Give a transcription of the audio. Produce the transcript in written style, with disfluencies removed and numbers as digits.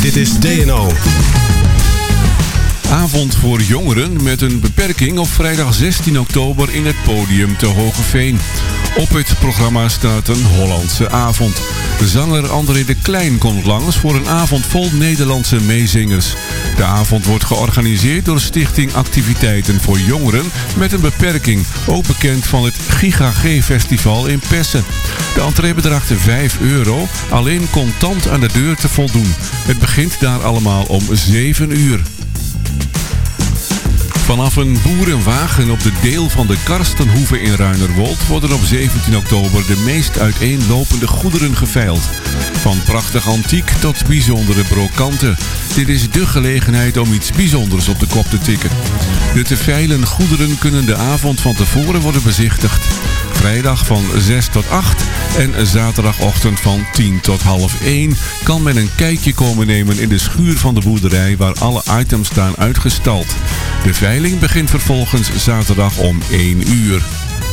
Dit is DNO. Avond voor jongeren met een beperking op vrijdag 16 oktober in het Podium te Hoogeveen. Op het programma staat een Hollandse avond. Zanger André de Klein komt langs voor een avond vol Nederlandse meezingers. De avond wordt georganiseerd door Stichting Activiteiten voor Jongeren met een beperking, ook bekend van het Giga G-festival in Pessen. De entree bedraagt €5, alleen contant aan de deur te voldoen. Het begint daar allemaal om 7 uur. Vanaf een boerenwagen op de deel van de Karstenhoeve in Ruinerwold worden op 17 oktober de meest uiteenlopende goederen geveild. Van prachtig antiek tot bijzondere brokanten. Dit is dé gelegenheid om iets bijzonders op de kop te tikken. De te veilen goederen kunnen de avond van tevoren worden bezichtigd. Vrijdag van 6 tot 8 en zaterdagochtend van 10 tot half 1 kan men een kijkje komen nemen in de schuur van de boerderij waar alle items staan uitgestald. De veiling begint vervolgens zaterdag om 1 uur.